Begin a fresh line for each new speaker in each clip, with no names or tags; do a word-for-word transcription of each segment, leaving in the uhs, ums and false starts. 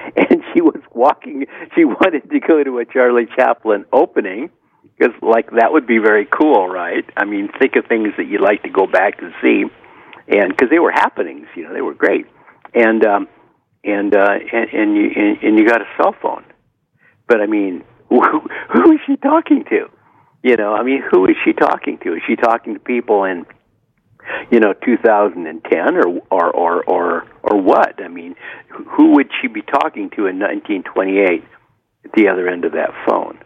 and she was walking. She wanted to go to a Charlie Chaplin opening because, like, that would be very cool, right? I mean, think of things that you'd like to go back and see, and because they were happenings, you know, they were great, and um, and uh, and and you and, and you got a cell phone, but I mean, who, who is she talking to? You know, I mean, who is she talking to? Is she talking to people in, you know, two thousand ten or or or or, or what? I mean, who would she be talking to in nineteen twenty-eight at the other end of that phone?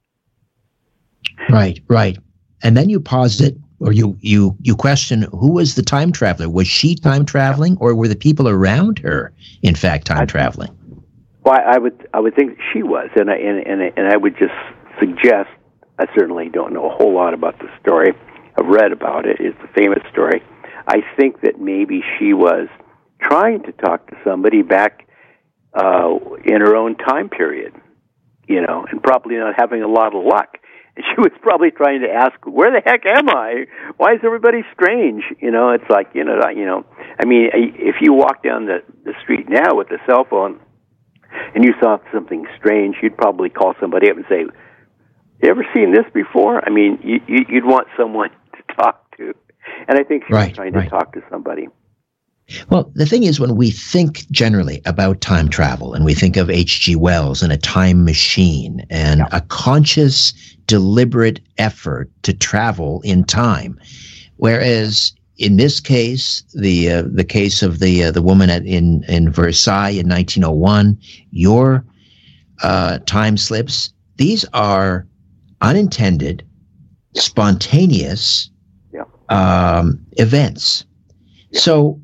Right, right. And then you posit, or you you you question, who was the time traveler? Was she time traveling, or were the people around her, in fact, time I, traveling?
Well, I would I would think she was, and I and and, and I would just suggest. I certainly don't know a whole lot about the story. I've read about it. It's a famous story. I think that maybe she was trying to talk to somebody back uh, in her own time period, you know, and probably not having a lot of luck. And she was probably trying to ask, where the heck am I? Why is everybody strange? You know, it's like, you know, you know. I mean, if you walk down the, the street now with a cell phone and you saw something strange, you'd probably call somebody up and say, you ever seen this before? I mean, you, you, you'd want someone to talk to. And I think she's
right,
trying
right.
to talk to somebody.
Well, the thing is, when we think generally about time travel, and we think of H G Wells and a time machine and yeah. a conscious, deliberate effort to travel in time, whereas in this case, the uh, the case of the uh, the woman at, in, in Versailles in nineteen oh one, your uh, time slips, these are unintended, spontaneous
yeah.
um, events. Yeah. So,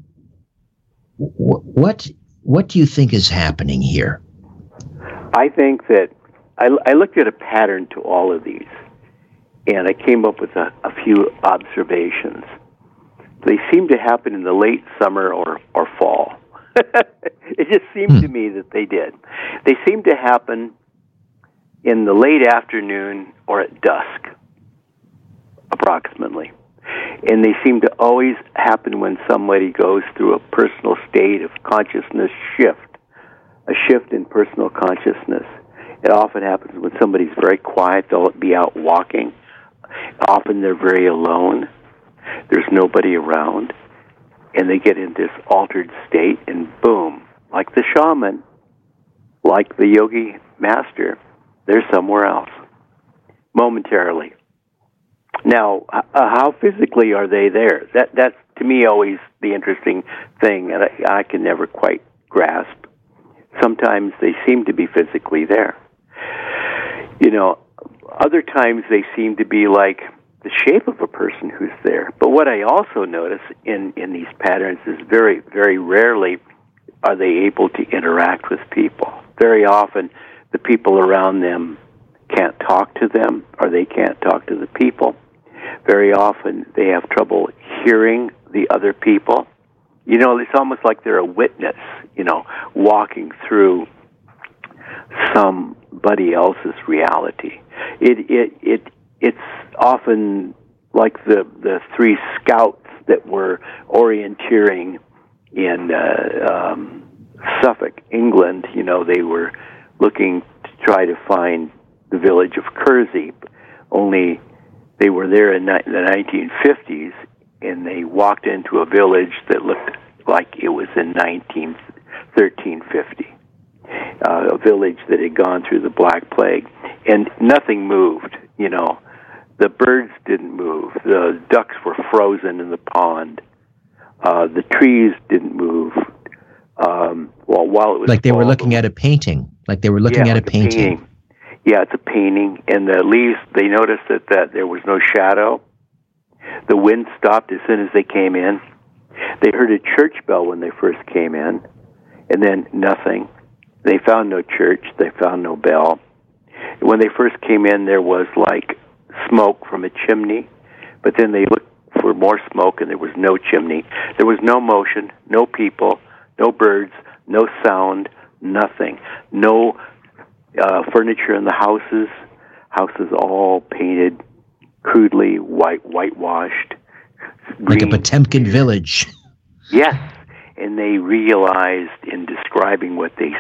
w- what what do you think is happening here?
I think that I, I looked at a pattern to all of these, and I came up with a, a few observations. They seem to happen in the late summer or, or fall. It just seemed hmm. to me that they did. They seem to happen in the late afternoon or at dusk, approximately. And they seem to always happen when somebody goes through a personal state of consciousness shift, a shift in personal consciousness. It often happens when somebody's very quiet. They'll be out walking. Often they're very alone. There's nobody around. And they get in this altered state, and boom, like the shaman, like the yogi master, they're somewhere else, momentarily. Now, uh, how physically are they there? That That's, to me, always the interesting thing, and I, I can never quite grasp. Sometimes they seem to be physically there. You know, other times they seem to be like the shape of a person who's there. But what I also notice in, in these patterns is very, very rarely are they able to interact with people. Very often, the people around them can't talk to them, or they can't talk to the people. Very often, they have trouble hearing the other people. You know, it's almost like they're a witness, you know, walking through somebody else's reality. It it it it's often like the the three scouts that were orienteering in uh, um, Suffolk, England. You know, they were looking to try to find the village of Kersey, only they were there in the nineteen fifties, and they walked into a village that looked like it was in nineteen thirteen fifty, uh, a village that had gone through the Black Plague, and nothing moved, you know. The birds didn't move. The ducks were frozen in the pond. Uh, the trees didn't move. Um, well, while it was
like they
fall,
were looking at a painting. Like they were looking
yeah,
at
like
a painting.
A painting. Yeah, it's a painting. And the leaves, they noticed that, that there was no shadow. The wind stopped as soon as they came in. They heard a church bell when they first came in, and then nothing. They found no church. They found no bell. When they first came in, there was like smoke from a chimney, but then they looked for more smoke, and there was no chimney. There was no motion, no people, no birds, no sound, nothing. No uh, furniture in the houses. Houses all painted crudely, white, whitewashed.
Like
green.
a Potemkin village.
Yes, and they realized in describing what they